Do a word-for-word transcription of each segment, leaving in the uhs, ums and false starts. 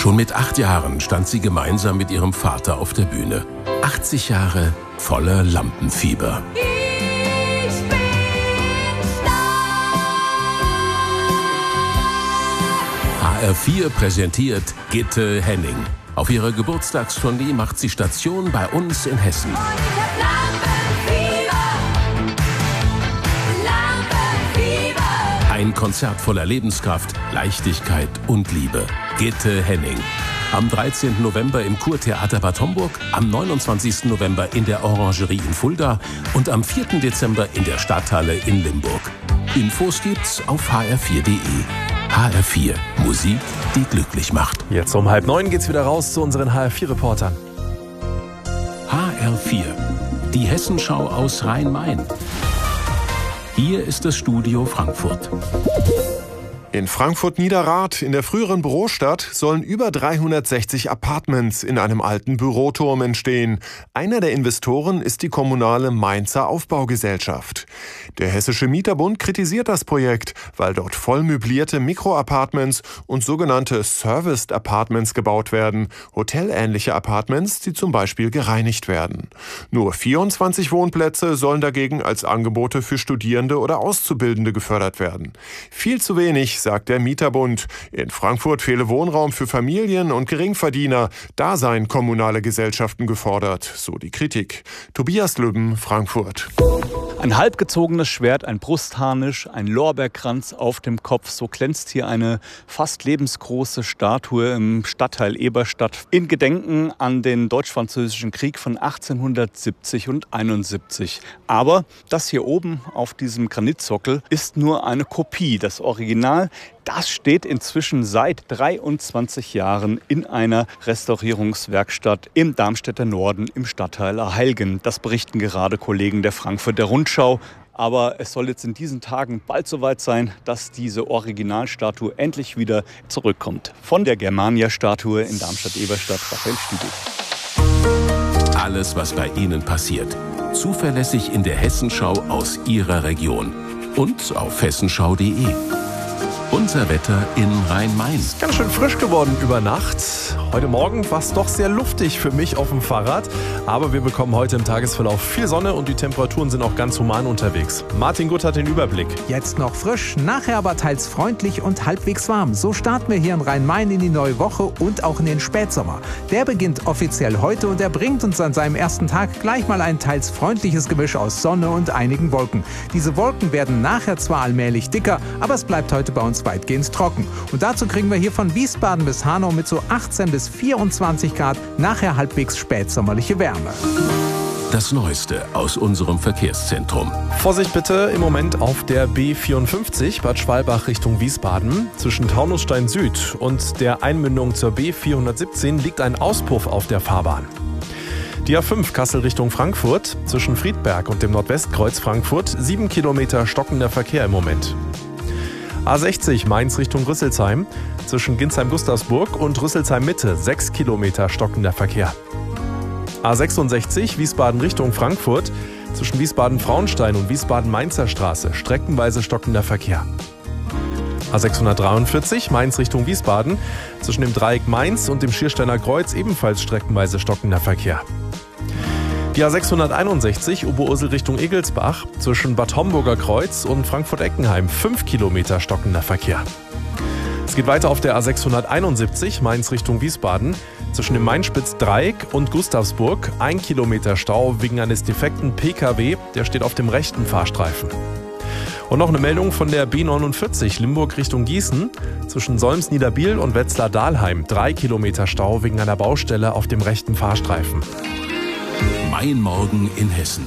Schon mit acht Jahren stand sie gemeinsam mit ihrem Vater auf der Bühne. achtzig Jahre voller Lampenfieber. Ich bin stark. H R vier präsentiert Gitte Henning. Auf ihrer Geburtstagstournee macht sie Station bei uns in Hessen. Und ich hab Lampenfieber. Lampenfieber. Ein Konzert voller Lebenskraft, Leichtigkeit und Liebe. Gitte Henning. Am dreizehnten November im Kurtheater Bad Homburg, am neunundzwanzigsten November in der Orangerie in Fulda und am vierten Dezember in der Stadthalle in Limburg. Infos gibt's auf h r vier punkt d e. H R vier. Musik, die glücklich macht. Jetzt um halb neun geht's wieder raus zu unseren H R vier Reportern. H R vier. Die Hessenschau aus Rhein-Main. Hier ist das Studio Frankfurt. In Frankfurt-Niederrad, in der früheren Bürostadt, sollen über dreihundertsechzig Apartments in einem alten Büroturm entstehen. Einer der Investoren ist die kommunale Mainzer Aufbaugesellschaft. Der Hessische Mieterbund kritisiert das Projekt, weil dort voll möblierte Mikroapartments und sogenannte Serviced Apartments gebaut werden. Hotelähnliche Apartments, die zum Beispiel gereinigt werden. Nur vierundzwanzig Wohnplätze sollen dagegen als Angebote für Studierende oder Auszubildende gefördert werden. Viel zu wenig, sagt der Mieterbund. In Frankfurt fehle Wohnraum für Familien und Geringverdiener. Da seien kommunale Gesellschaften gefordert, so die Kritik. Tobias Lübben, Frankfurt. Ein halbgezogenes Schwert, ein Brustharnisch, ein Lorbeerkranz auf dem Kopf. So glänzt hier eine fast lebensgroße Statue im Stadtteil Eberstadt in Gedenken an den Deutsch-Französischen Krieg von achtzehnhundertsiebzig und einundsiebzig. Aber das hier oben auf diesem Granitsockel ist nur eine Kopie. Das Original, das steht inzwischen seit dreiundzwanzig Jahren in einer Restaurierungswerkstatt im Darmstädter Norden im Stadtteil Aheilgen. Das berichten gerade Kollegen der Frankfurter Rundschau. Aber es soll jetzt in diesen Tagen bald soweit sein, dass diese Originalstatue endlich wieder zurückkommt. Von der Germania-Statue in Darmstadt-Eberstadt, Raphael Stübig. Alles, was bei Ihnen passiert. Zuverlässig in der Hessenschau aus Ihrer Region. Und auf hessenschau punkt d e. Unser Wetter in Rhein-Main. Ganz schön frisch geworden über Nacht. Heute Morgen war es doch sehr luftig für mich auf dem Fahrrad. Aber wir bekommen heute im Tagesverlauf viel Sonne und die Temperaturen sind auch ganz human unterwegs. Martin Gutt hat den Überblick. Jetzt noch frisch, nachher aber teils freundlich und halbwegs warm. So starten wir hier in Rhein-Main in die neue Woche und auch in den Spätsommer. Der beginnt offiziell heute und er bringt uns an seinem ersten Tag gleich mal ein teils freundliches Gemisch aus Sonne und einigen Wolken. Diese Wolken werden nachher zwar allmählich dicker, aber es bleibt heute bei uns weitgehend trocken. Und dazu kriegen wir hier von Wiesbaden bis Hanau mit so achtzehn bis vierundzwanzig Grad nachher halbwegs spätsommerliche Wärme. Das Neueste aus unserem Verkehrszentrum. Vorsicht bitte im Moment auf der B vierundfünfzig Bad Schwalbach Richtung Wiesbaden. Zwischen Taunusstein Süd und der Einmündung zur B vierhundertsiebzehn liegt ein Auspuff auf der Fahrbahn. Die A fünf Kassel Richtung Frankfurt. Zwischen Friedberg und dem Nordwestkreuz Frankfurt sieben Kilometer stockender Verkehr im Moment. A sechzig Mainz Richtung Rüsselsheim. Zwischen Ginsheim-Gustavsburg und Rüsselsheim-Mitte sechs Kilometer stockender Verkehr. A sechsundsechzig Wiesbaden Richtung Frankfurt. Zwischen Wiesbaden-Frauenstein und Wiesbaden-Mainzer Straße streckenweise stockender Verkehr. A sechshundertdreiundvierzig Mainz Richtung Wiesbaden. Zwischen dem Dreieck Mainz und dem Schiersteiner Kreuz ebenfalls streckenweise stockender Verkehr. Die A sechshunderteinundsechzig Oberursel Richtung Egelsbach, zwischen Bad Homburger Kreuz und Frankfurt-Eckenheim fünf Kilometer stockender Verkehr. Es geht weiter auf der A sechshunderteinundsiebzig Mainz Richtung Wiesbaden, zwischen dem Mainspitz-Dreieck und Gustavsburg ein Kilometer Stau wegen eines defekten P K W, der steht auf dem rechten Fahrstreifen. Und noch eine Meldung von der B neunundvierzig Limburg Richtung Gießen, zwischen Solms-Niederbiel und Wetzlar-Dahlheim drei Kilometer Stau wegen einer Baustelle auf dem rechten Fahrstreifen. Mein Morgen in Hessen.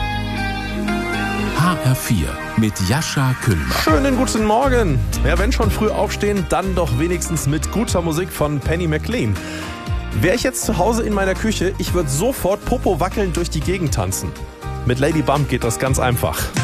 H R vier mit Jascha Küllmer. Schönen guten Morgen. Ja, wenn schon früh aufstehen, dann doch wenigstens mit guter Musik von Penny McLean. Wäre ich jetzt zu Hause in meiner Küche, ich würde sofort Popo wackelnd durch die Gegend tanzen. Mit Lady Bump geht das ganz einfach.